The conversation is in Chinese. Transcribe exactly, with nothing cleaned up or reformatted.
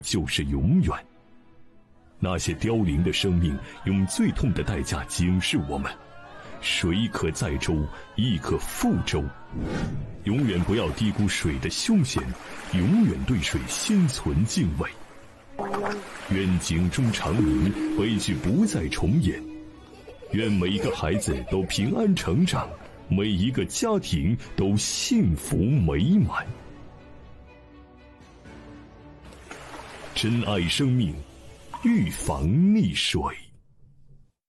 就是永远。那些凋零的生命用最痛的代价警示我们：水可载舟，亦可覆舟。永远不要低估水的凶险，永远对水心存敬畏。愿警钟长鸣，悲剧不再重演。愿每一个孩子都平安成长，每一个家庭都幸福美满。珍爱生命，预防溺水。